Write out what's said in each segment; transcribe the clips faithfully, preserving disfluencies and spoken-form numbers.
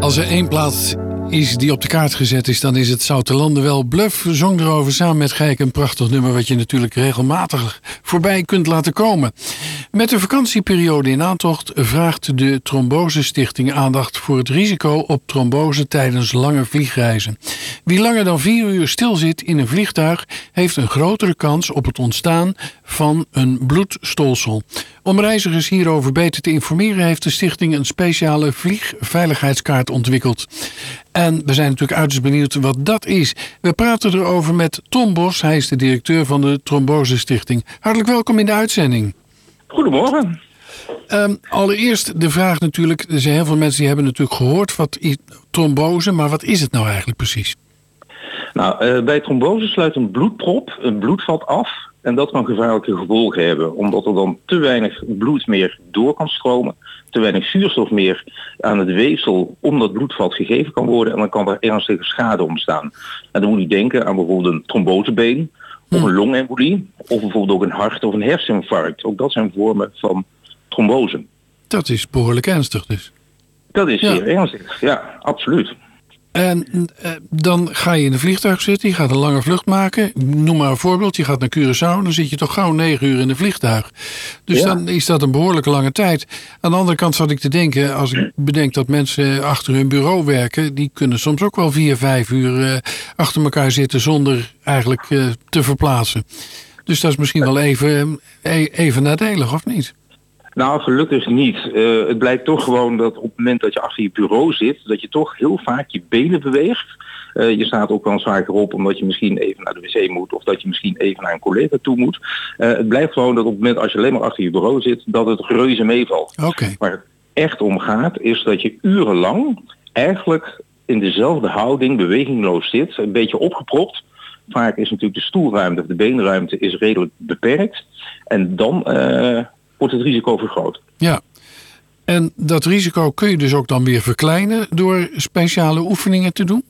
Als er één plaats is die op de kaart gezet is, dan is het Zoutelande wel. Bluff zong erover samen met Gijk, een prachtig nummer wat je natuurlijk regelmatig voorbij kunt laten komen. Met de vakantieperiode in aantocht vraagt de Trombose Stichting aandacht voor het risico op trombose tijdens lange vliegreizen. Wie langer dan vier uur stil zit in een vliegtuig heeft een grotere kans op het ontstaan van een bloedstolsel. Om reizigers hierover beter te informeren heeft de stichting een speciale vliegveiligheidskaart ontwikkeld. En we zijn natuurlijk uiterst benieuwd wat dat is. We praten erover met Tom Bos, hij is de directeur van de Trombose Stichting. Hartelijk welkom in de uitzending. Goedemorgen. Um, allereerst de vraag natuurlijk, er zijn heel veel mensen die hebben natuurlijk gehoord wat is trombose, maar wat is het nou eigenlijk precies? Nou, uh, bij trombose sluit een bloedprop een bloedvat af en dat kan gevaarlijke gevolgen hebben, omdat er dan te weinig bloed meer door kan stromen, te weinig zuurstof meer aan het weefsel om dat bloedvat gegeven kan worden en dan kan er ernstige schade ontstaan. En dan moet u denken aan bijvoorbeeld een trombosebeen, of een longembolie, of bijvoorbeeld ook een hart- of een herseninfarct. Ook dat zijn vormen van trombose. Dat is behoorlijk ernstig dus. Dat is ja. zeer ernstig, ja, absoluut. En uh, dan ga je in een vliegtuig zitten, je gaat een lange vlucht maken. Noem maar een voorbeeld, je gaat naar Curaçao, dan zit je toch gauw negen uur in een vliegtuig. Dus ja. Dan is dat een behoorlijke lange tijd. Aan de andere kant zat ik te denken, als ik bedenk dat mensen achter hun bureau werken, die kunnen soms ook wel vier, vijf uur uh, achter elkaar zitten zonder eigenlijk uh, te verplaatsen. Dus dat is misschien wel even, even nadelig, of niet? Nou, gelukkig niet. Uh, het blijkt toch gewoon dat op het moment dat je achter je bureau zit, dat je toch heel vaak je benen beweegt. Uh, je staat ook wel eens vaker op omdat je misschien even naar de wc moet of dat je misschien even naar een collega toe moet. Uh, het blijkt gewoon dat op het moment als je alleen maar achter je bureau zit, dat het reuze meevalt. Okay. Waar het echt om gaat is dat je urenlang eigenlijk in dezelfde houding bewegingloos zit, een beetje opgepropt. Vaak is natuurlijk de stoelruimte of de beenruimte is redelijk beperkt. En dan Uh, wordt het risico vergroot. Ja, en dat risico kun je dus ook dan weer verkleinen door speciale oefeningen te doen?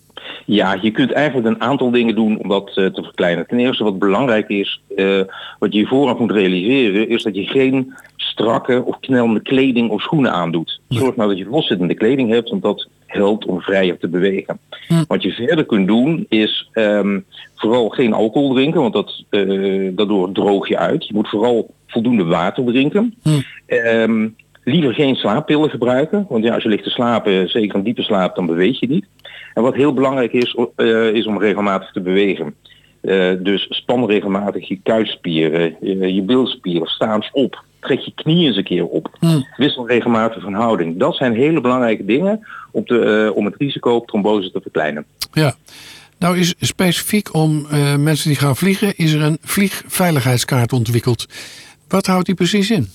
Ja, je kunt eigenlijk een aantal dingen doen om dat uh, te verkleinen. Ten eerste wat belangrijk is, uh, wat je vooraf moet realiseren, is dat je geen strakke of knellende kleding of schoenen aandoet. Zorg nou dat je loszittende kleding hebt, want dat helpt om vrijer te bewegen. Hm. Wat je verder kunt doen is um, vooral geen alcohol drinken, want dat, uh, daardoor droog je uit. Je moet vooral voldoende water drinken. Hm. Um, liever geen slaappillen gebruiken, want ja, als je ligt te slapen, zeker een diepe slaap, dan beweeg je niet. En wat heel belangrijk is, uh, is om regelmatig te bewegen. Uh, dus span regelmatig je kuitspieren, uh, je bilspieren, sta eens op. Trek je knieën eens een keer op. Hmm. Wissel regelmatig van houding. Dat zijn hele belangrijke dingen om, te, uh, om het risico op trombose te verkleinen. Ja, nou is specifiek om uh, mensen die gaan vliegen, is er een vliegveiligheidskaart ontwikkeld. Wat houdt die precies in?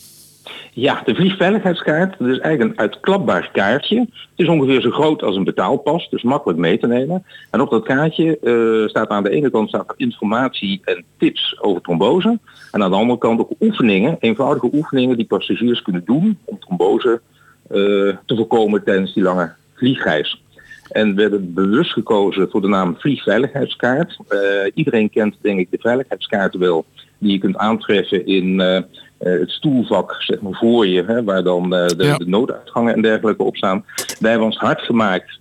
Ja, de vliegveiligheidskaart, dat is eigenlijk een uitklapbaar kaartje. Het is ongeveer zo groot als een betaalpas, dus makkelijk mee te nemen. En op dat kaartje uh, staat aan de ene kant staat er informatie en tips over trombose. En aan de andere kant ook oefeningen, eenvoudige oefeningen die passagiers kunnen doen om trombose uh, te voorkomen tijdens die lange vliegreis. En we hebben bewust gekozen voor de naam vliegveiligheidskaart. Uh, iedereen kent denk ik de veiligheidskaart wel, die je kunt aantreffen in Uh, Uh, het stoelvak zeg maar voor je, hè, waar dan uh, de, ja. de nooduitgangen en dergelijke op staan. Wij hebben ons hard gemaakt